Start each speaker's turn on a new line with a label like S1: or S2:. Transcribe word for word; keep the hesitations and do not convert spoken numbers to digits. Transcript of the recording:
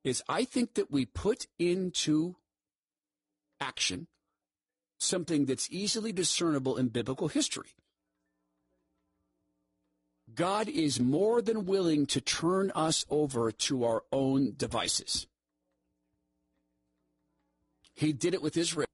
S1: is I think that we put into action something that's easily discernible in biblical history. God is more than willing to turn us over to our own devices. He did it with Israel.